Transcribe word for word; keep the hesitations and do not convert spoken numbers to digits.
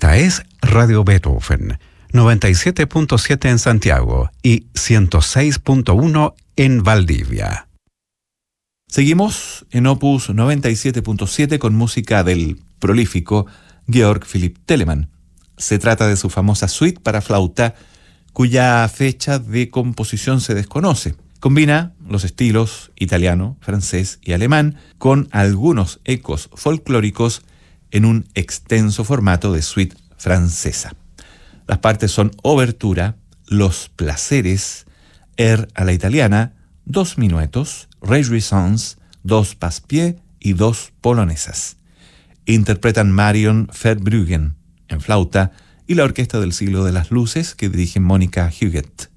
Esta es Radio Beethoven, noventa y siete punto siete en Santiago y ciento seis punto uno en Valdivia. Seguimos en Opus noventa y siete punto siete con música del prolífico Georg Philipp Telemann. Se trata de su famosa suite para flauta, cuya fecha de composición se desconoce. Combina los estilos italiano, francés y alemán con algunos ecos folclóricos en un extenso formato de suite francesa. Las partes son obertura, los placeres, air a la italiana, dos minuetos, réjouissance, dos passe-pieds y dos polonesas. Interpretan Marion Verbruggen en flauta y la Orquesta del Siglo de las Luces que dirige Mónica Huguet.